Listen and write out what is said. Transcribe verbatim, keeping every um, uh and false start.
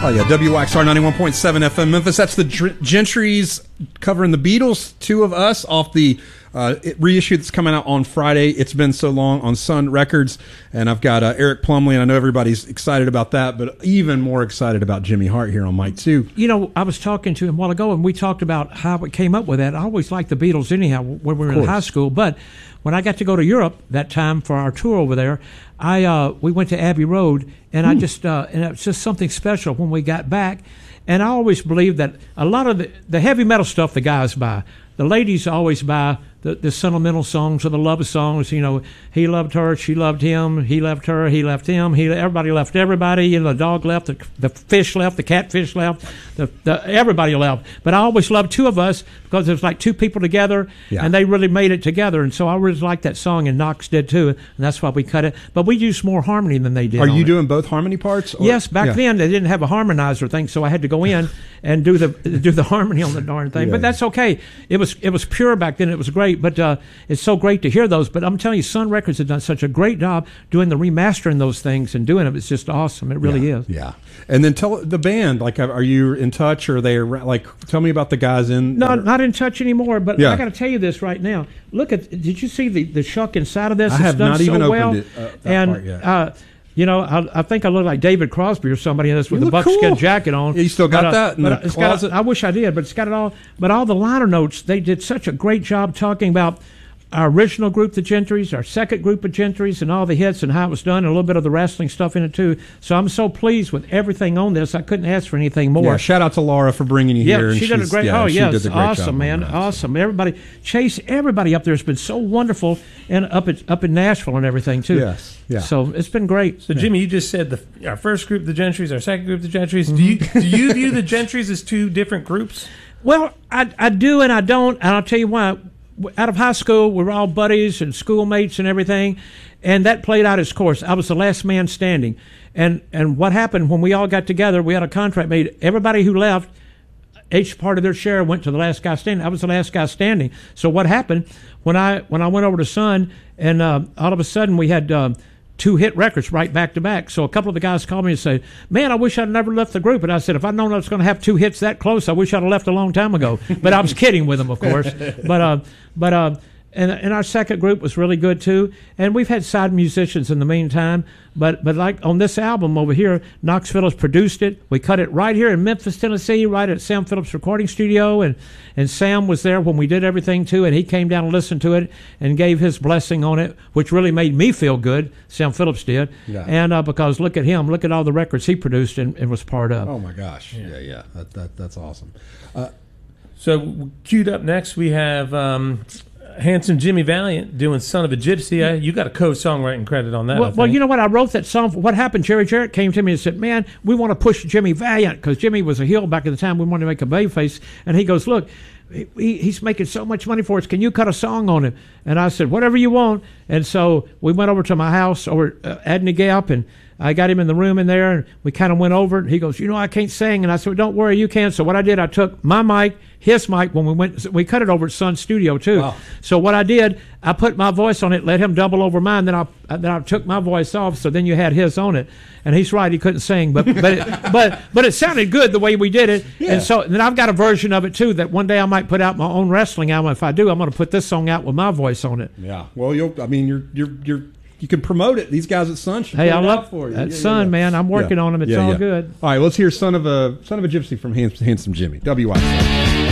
Oh, yeah, W X R ninety-one point seven F M Memphis. That's the Gentrys covering the Beatles, Two of Us, off the uh, reissue that's coming out on Friday. It's Been So Long on Sun Records. And I've got uh, Eric Plumley, and I know everybody's excited about that, but even more excited about Jimmy Hart here on Mic two. You know, I was talking to him a while ago, and we talked about how it came up with that. I always liked the Beatles anyhow when we were in high school, but when I got to go to Europe that time for our tour over there, I uh, we went to Abbey Road, and I just uh, and it was just something special when we got back. And I always believed that a lot of the, the heavy metal stuff the guys buy, the ladies always buy the, the sentimental songs or the love songs. You know, he loved her, she loved him, he left her, he left him, he everybody left everybody. You know, the dog left, the, the fish left, the catfish left, the, the everybody left. But I always loved Two of Us because it was like two people together, yeah. and they really made it together. And so I really liked that song, and Knox did too, and that's why we cut it. But we used more harmony than they did. Are you it. doing both harmony parts? Or? Yes, back yeah. then they didn't have a harmonizer thing, so I had to go in and do the do the harmony on the darn thing. Yeah. But that's okay. It was it was pure back then. It was great. But uh, it's so great to hear those. But I'm telling you, Sun Records has done such a great job doing the remastering those things and doing it. It's just awesome. It really yeah. is. Yeah. And then tell the band, like, are you in touch, or are they like? Tell me about the guys in. No, not in touch anymore. But yeah. I got to tell you this right now. Look at. Did you see the the shuck inside of this? I it's have done not so even well. opened it. Uh, that and part yet. Uh, you know, I, I think I look like David Crosby or somebody in this with you a buckskin cool. jacket on. Yeah, you still got but, uh, that in but the it's closet? got, I wish I did, but it's got it all. But all the liner notes, they did such a great job talking about our original group, the Gentrys, our second group of Gentrys, and all the hits and how it was done, and a little bit of the wrestling stuff in it too. So I'm so pleased with everything on this. I couldn't ask for anything more. Yeah, shout out to Laura for bringing you yeah, here. Yeah, she did a great. Yeah, oh yes, did a great awesome, man, that, awesome. Everybody, Chase, everybody up there has been so wonderful, and up at up in Nashville and everything too. Yes, yeah. So it's been great. So Jimmy, you just said the our first group, the Gentrys, our second group, the Gentrys. Mm-hmm. Do you do you view the Gentrys as two different groups? Well, I I do and I don't, and I'll tell you why. Out of high school, we were all buddies and schoolmates and everything, and that played out its course. I was the last man standing, and and what happened when we all got together? We had a contract made. Everybody who left, each part of their share went to the last guy standing. I was the last guy standing. So what happened when I when I went over to Sun, and uh, all of a sudden we had uh, two hit records right back to back. So a couple of the guys called me and said, "Man, I wish I'd never left the group." And I said, "If I'd known I was going to have two hits that close, I wish I'd have left a long time ago." But I was kidding with them, of course. But uh, but uh, and and our second group was really good too. And we've had side musicians in the meantime. But but like on this album over here, Knox Phillips produced it. We cut it right here in Memphis, Tennessee, right at Sam Phillips Recording Studio, and and Sam was there when we did everything too, and he came down and listened to it and gave his blessing on it, which really made me feel good. Sam Phillips did, yeah. and uh, because look at him, look at all the records he produced and, and was part of. Oh my gosh, yeah, yeah, yeah. That, that that's awesome. Uh, so queued up next, we have. Um, Handsome Jimmy Valiant doing "Son of a Gypsy." I, you got a co-songwriting credit on that. Well, well, you know what? I wrote that song. What happened? Jerry Jarrett came to me and said, "Man, we want to push Jimmy Valiant because Jimmy was a heel back at the time. We wanted to make a babyface." And he goes, "Look, he, he's making so much money for us. Can you cut a song on him?" And I said, "Whatever you want." And so we went over to my house over uh, at the Gap, and I got him in the room in there, and we kind of went over it. He goes, "You know, I can't sing." And I said, well, "Don't worry, you can." So what I did, I took my mic, his mic, when we went, we cut it over at Sun Studio too. Wow. So what I did, I put my voice on it, let him double over mine, then I then I took my voice off. So then you had his on it, and he's right, he couldn't sing, but but it, but but it sounded good the way we did it. Yeah. And so and then I've got a version of it too that one day I might put out my own wrestling album. If I do, I'm going to put this song out with my voice on it. Yeah. Well, you'll. I mean, you're you're you're. You can promote it. These guys at Sun should hey, put I it love out for you. That yeah, Sun, yeah, yeah. man. I'm working yeah. on them. It's yeah, all yeah. good. All right, let's hear "Son of a Son of a Gypsy" from Handsome Jimmy. W I C.